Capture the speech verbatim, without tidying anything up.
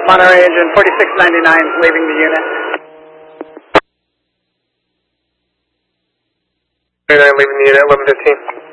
Monterey engine forty-six ninety-nine leaving the unit. ninety-nine leaving the unit, eleven fifteen.